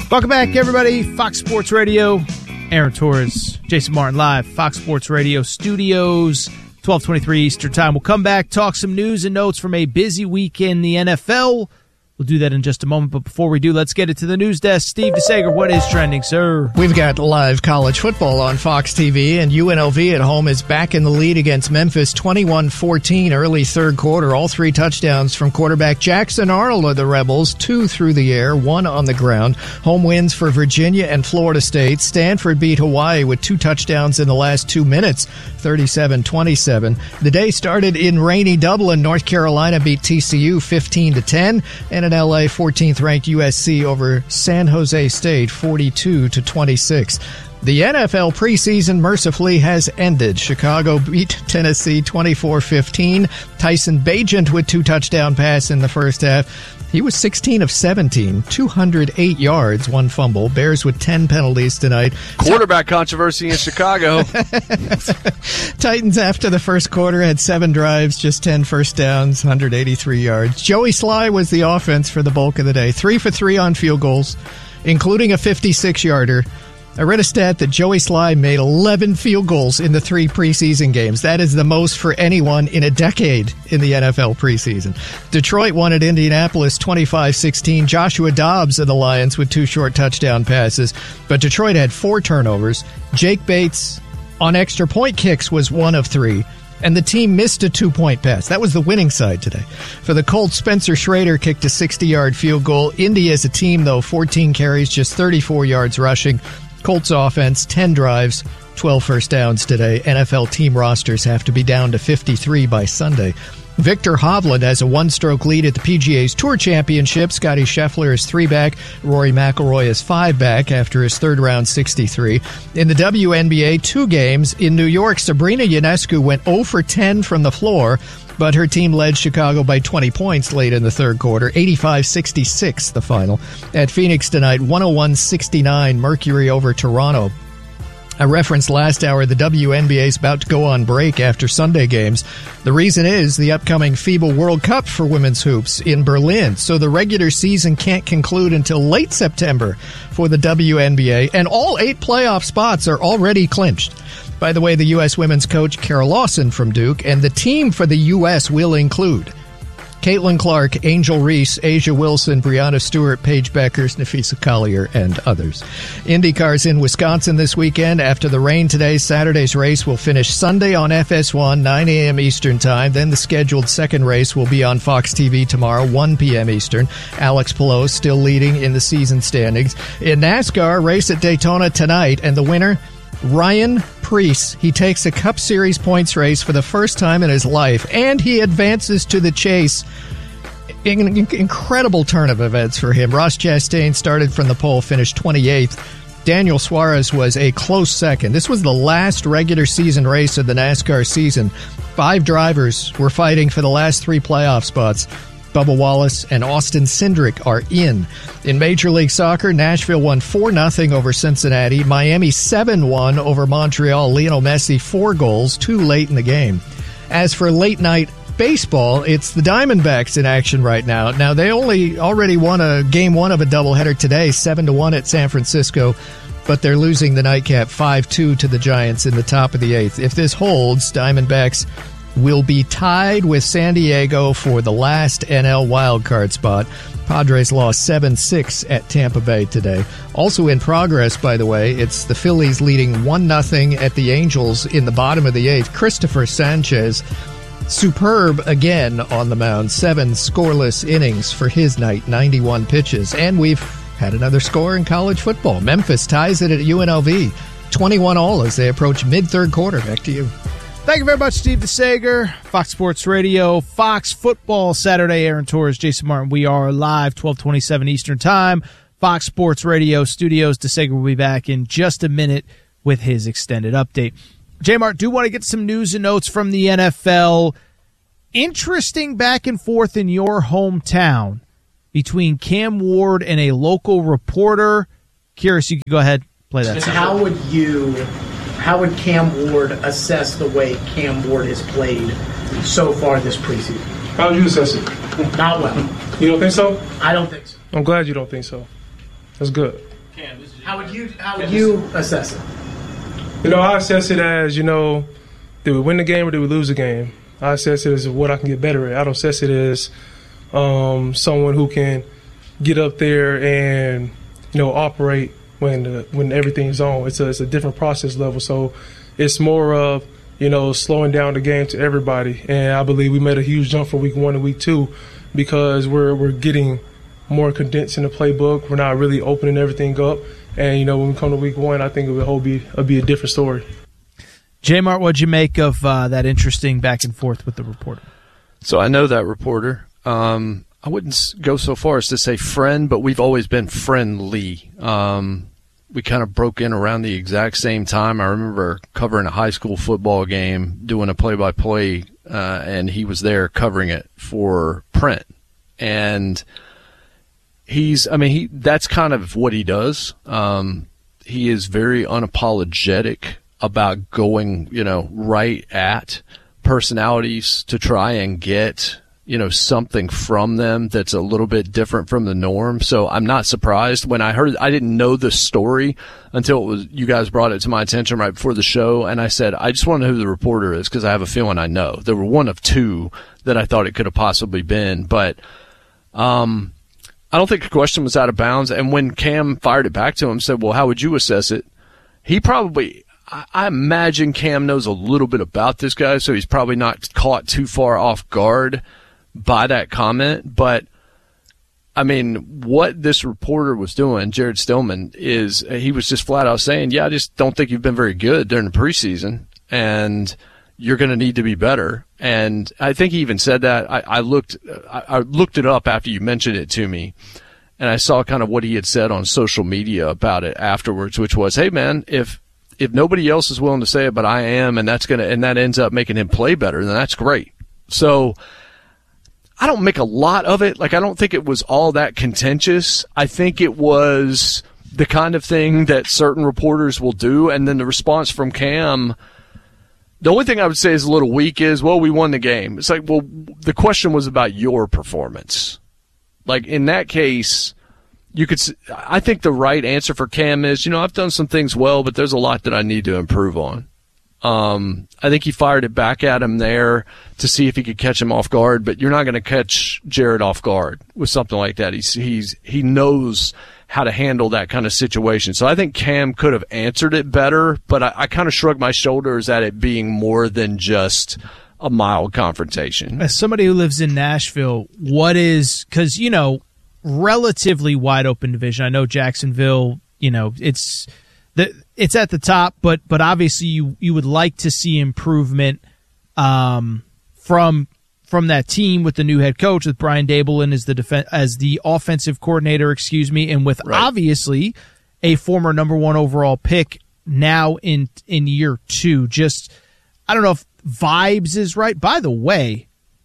Welcome back, everybody. Fox Sports Radio. Aaron Torres, Jason Martin live, Fox Sports Radio Studios, 12:23 Eastern Time. We'll come back, talk some news and notes from a busy week in the NFL. We'll do that in just a moment, but before we do, let's get it to the news desk. Steve DeSager, what is trending, sir? We've got live college football on Fox TV, and UNLV at home is back in the lead against Memphis, 21-14, early third quarter. All three touchdowns from quarterback Jackson Arnold of the Rebels, 2 through the air, 1 on the ground. Home wins for Virginia and Florida State. Stanford beat Hawaii with 2 touchdowns in the last 2 minutes, 37-27. The day started in rainy Dublin. North Carolina beat TCU 15-10, and in LA, 14th ranked USC over San Jose State 42-26. The NFL preseason mercifully has ended. Chicago beat Tennessee 24-15. Tyson Bagent with 2 touchdown passes in the first half. He was 16 of 17, 208 yards, 1 fumble. Bears with 10 penalties tonight. Quarterback controversy in Chicago. Titans after the first quarter had 7 drives, just 10 first downs, 183 yards. Joey Sly was the offense for the bulk of the day. 3 for 3 on field goals, including a 56-yarder. I read a stat that Joey Sly made 11 field goals in the 3 preseason games. That is the most for anyone in a decade in the NFL preseason. Detroit won at Indianapolis 25-16. Joshua Dobbs of the Lions with 2 short touchdown passes. But Detroit had 4 turnovers. Jake Bates on extra point kicks was 1 of 3. And the team missed a 2-point pass. That was the winning side today. For the Colts, Spencer Schrader kicked a 60-yard field goal. Indy as a team, though, 14 carries, just 34 yards rushing. Colts offense, 10 drives, 12 first downs today. NFL team rosters have to be down to 53 by Sunday. Victor Hovland has a 1-stroke lead at the PGA's Tour Championship. Scotty Scheffler is 3 back. Rory McIlroy is 5 back after his third-round 63. In the WNBA, 2 games. In New York, Sabrina Ionescu went 0 for 10 from the floor, but her team led Chicago by 20 points late in the third quarter, 85-66 the final. At Phoenix tonight, 101-69, Mercury over Toronto. I referenced last hour the WNBA is about to go on break after Sunday games. The reason is the upcoming FIBA World Cup for women's hoops in Berlin. So the regular season can't conclude until late September for the WNBA, and all 8 playoff spots are already clinched. By the way, the U.S. women's coach, Carol Lawson from Duke, and the team for the U.S. will include Caitlin Clark, Angel Reese, Asia Wilson, Brianna Stewart, Paige Beckers, Nafisa Collier, and others. IndyCar's in Wisconsin this weekend. After the rain today, Saturday's race will finish Sunday on FS1, 9 a.m. Eastern Time. Then the scheduled second race will be on Fox TV tomorrow, 1 p.m. Eastern. Alex Palou still leading in the season standings. In NASCAR, race at Daytona tonight, and the winner, Ryan Preece. He takes a Cup Series points race for the first time in his life, and he advances to the chase. An incredible turn of events for him. Ross Chastain started from the pole, finished 28th. Daniel Suarez was a close second. This was the last regular season race of the NASCAR season. 5 drivers were fighting for the last 3 playoff spots. Bubba Wallace and Austin Cindric are in. In Major League Soccer, Nashville won 4-0 over Cincinnati. Miami 7-1 over Montreal. Lionel Messi 4 goals, 2 late in the game. As for late night baseball, it's the Diamondbacks in action right now. Now, they already won a game 1 of a doubleheader today, 7-1 at San Francisco, but they're losing the nightcap 5-2 to the Giants in the top of the 8th. If this holds, Diamondbacks will be tied with San Diego for the last NL wildcard spot. Padres lost 7-6 at Tampa Bay today. Also in progress, by the way, it's the Phillies leading 1-0 at the Angels in the bottom of the 8th. Christopher Sanchez, superb again on the mound. 7 scoreless innings for his night, 91 pitches. And we've had another score in college football. Memphis ties it at UNLV, 21-all as they approach mid-third quarter. Back to you. Thank you very much, Steve DeSager. Fox Sports Radio, Fox Football Saturday. Aaron Torres, Jason Martin. We are live, 12:27 Eastern Time. Fox Sports Radio Studios. DeSager will be back in just a minute with his extended update. J-Mart, do want to get some news and notes from the NFL. Interesting back and forth in your hometown between Cam Ward and a local reporter. Curious, you could go ahead, play that. How would Cam Ward assess the way Cam Ward has played so far this preseason? How would you assess it? Not well. You don't think so? I don't think so. I'm glad you don't think so. That's good. How would you assess it? I assess it as, did we win the game or did we lose the game? I assess it as what I can get better at. I don't assess it as someone who can get up there and, operate when everything's on. It's a different process level. So it's more of, slowing down the game to everybody. And I believe we made a huge jump from week 1 to week 2 because we're getting more condensed in the playbook. We're not really opening everything up. And, when we come to week 1, I think it will be a different story. J. Mart, what'd you make of that interesting back and forth with the reporter? So I know that reporter. I wouldn't go so far as to say friend, but we've always been friendly. We kind of broke in around the exact same time. I remember covering a high school football game, doing a play-by-play, and he was there covering it for print. And that's kind of what he does. He is very unapologetic about going, right at personalities to try and get, something from them that's a little bit different from the norm. So I'm not surprised when I didn't know the story until you guys brought it to my attention right before the show. And I said, I just want to know who the reporter is because I have a feeling I know. There were one of two that I thought it could have possibly been, but, I don't think the question was out of bounds. And when Cam fired it back to him, said, well, how would you assess it? He probably, I imagine Cam knows a little bit about this guy, so he's probably not caught too far off guard by that comment. But, what this reporter was doing, Jared Stillman, is he was just flat out saying, I just don't think you've been very good during the preseason, and you're going to need to be better. And I think he even said that. I looked it up after you mentioned it to me, and I saw kind of what he had said on social media about it afterwards, which was, hey man, if nobody else is willing to say it, but I am, and that ends up making him play better, then that's great. So I don't make a lot of it. I don't think it was all that contentious. I think it was the kind of thing that certain reporters will do, and then the response from Cam, the only thing I would say is a little weak is, well, we won the game. It's like, well, the question was about your performance. In that case, I think the right answer for Cam is, I've done some things well, but there's a lot that I need to improve on. I think he fired it back at him there to see if he could catch him off guard, but you're not going to catch Jared off guard with something like that. He knows how to handle that kind of situation. So I think Cam could have answered it better, but I kind of shrugged my shoulders at it being more than just a mild confrontation. As somebody who lives in Nashville, because, relatively wide open division. I know Jacksonville, it's at the top, but obviously you would like to see improvement from that team with the new head coach, with Brian Daboll as the offensive coordinator, and with obviously a former number 1 overall pick now in year 2. Just, I don't know if vibes is right. By the way,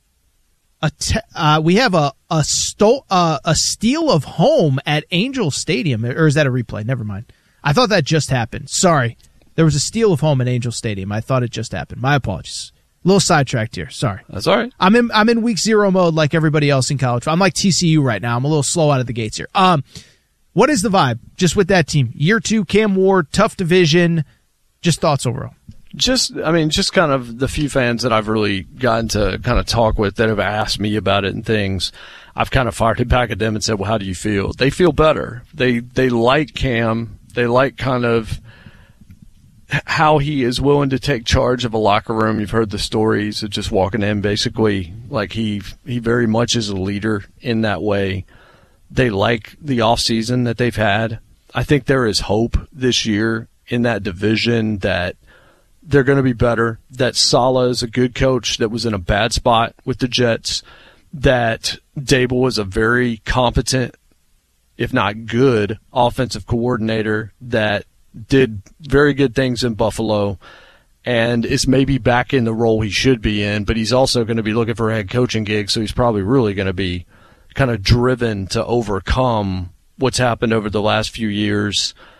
we have a steal of home at Angel Stadium, or is that a replay? Never mind. I thought that just happened. Sorry. There was a steal of home at Angel Stadium. I thought it just happened. My apologies. A little sidetracked here. Sorry. That's all right. I'm in week 0 mode like everybody else in college. I'm like TCU right now. I'm a little slow out of the gates here. What is the vibe just with that team? Year 2, Cam Ward, tough division. Just thoughts overall. Just kind of the few fans that I've really gotten to kind of talk with that have asked me about it and things, I've kind of fired it back at them and said, well, how do you feel? They feel better. They like Cam. They like kind of how he is willing to take charge of a locker room. You've heard the stories of just walking in basically like he very much is a leader in that way. They like the offseason that they've had. I think there is hope this year in that division that they're going to be better, that Saleh is a good coach that was in a bad spot with the Jets, that Daboll was a very competent, if not good, offensive coordinator that did very good things in Buffalo and is maybe back in the role he should be in, but he's also going to be looking for a head coaching gig, so he's probably really going to be kind of driven to overcome what's happened over the last few years.